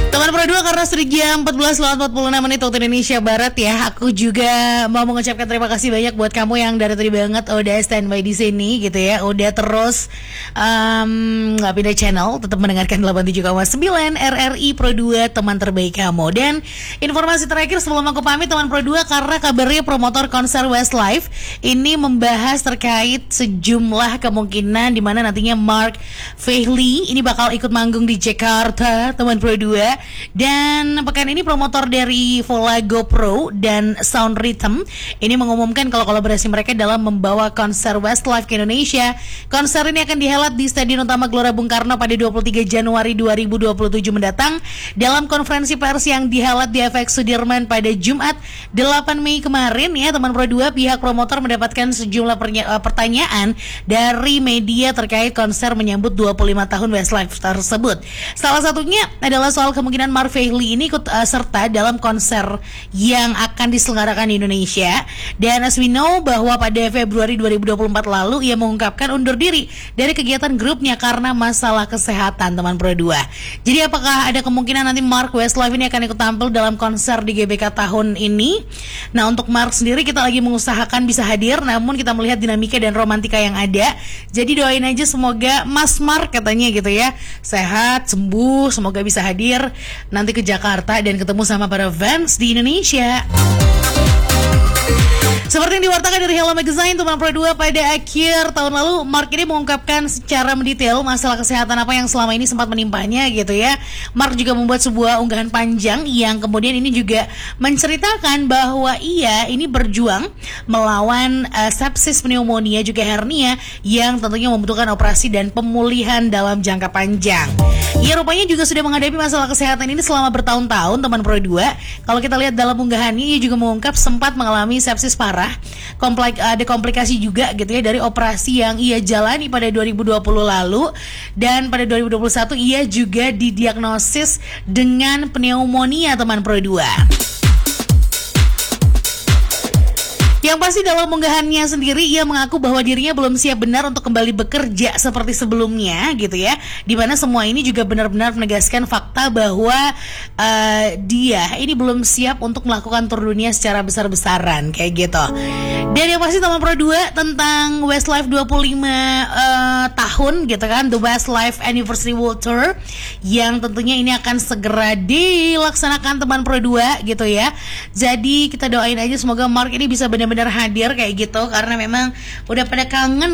Teman Pro 2 karena sudah jam 14:46 waktu Indonesia Barat ya. Aku juga mau mengucapkan terima kasih banyak buat kamu yang dari tadi banget udah standby di sini gitu ya. Udah terus nggak pindah channel, tetap mendengarkan 87,9 RRI Pro 2 teman terbaik kamu. Dan informasi terakhir sebelum aku pamit teman Pro 2, karena kabarnya promotor konser Westlife ini membahas terkait sejumlah kemungkinan di mana nantinya Mark Fahey ini bakal ikut manggung di Jakarta teman Pro 2. Dan pekan ini promotor dari Vola GoPro dan Sound Rhythm ini mengumumkan kalau kolaborasi mereka dalam membawa konser Westlife ke Indonesia. Konser ini akan dihelat di Stadion Utama Gelora Bung Karno pada 23 Januari 2027 mendatang. Dalam konferensi pers yang dihelat di FX Sudirman pada Jumat 8 Mei kemarin ya teman Pro 2, pihak promotor mendapatkan sejumlah pertanyaan dari media terkait konser menyambut 25 tahun Westlife tersebut. Salah satunya adalah soal kemungkinan Mark Fahey ini ikut serta dalam konser yang akan diselenggarakan di Indonesia. Dan as we know bahwa pada Februari 2024 lalu ia mengungkapkan undur diri dari kegiatan grupnya karena masalah kesehatan teman Pro 2. Jadi apakah ada kemungkinan nanti Mark Westlife ini akan ikut tampil dalam konser di GBK tahun ini? Nah, untuk Mark sendiri kita lagi mengusahakan bisa hadir, namun kita melihat dinamika dan romantika yang ada. Jadi doain aja semoga Mas Mark katanya gitu ya sehat, sembuh, semoga bisa hadir nanti ke Jakarta dan ketemu sama para fans di Indonesia. Seperti yang diwartakan dari Hello Magazine teman Pro 2, pada akhir tahun lalu Mark ini mengungkapkan secara mendetail masalah kesehatan apa yang selama ini sempat menimpanya gitu ya. Mark juga membuat sebuah unggahan panjang yang kemudian ini juga menceritakan bahwa ia ini berjuang melawan sepsis, pneumonia juga hernia yang tentunya membutuhkan operasi dan pemulihan dalam jangka panjang. Ia rupanya juga sudah menghadapi masalah kesehatan ini selama bertahun-tahun teman Pro 2. Kalau kita lihat dalam unggahannya, ia juga mengungkap sempat mengalami sepsis parah. Ada komplikasi juga gitu ya dari operasi yang ia jalani pada 2020 lalu. Dan pada 2021 ia juga didiagnosis dengan pneumonia teman Pro 2. Yang pasti dalam unggahannya sendiri ia mengaku bahwa dirinya belum siap benar untuk kembali bekerja seperti sebelumnya gitu ya. Dimana semua ini juga benar-benar menegaskan fakta bahwa dia ini belum siap untuk melakukan tur dunia secara besar-besaran kayak gitu. Dan yang pasti teman Pro 2 tentang Westlife 25 tahun gitu kan, The Westlife Anniversary World Tour yang tentunya ini akan segera dilaksanakan teman Pro 2 gitu ya. Jadi kita doain aja semoga Mark ini bisa benar-benar hadir kayak gitu, karena memang udah pada kangen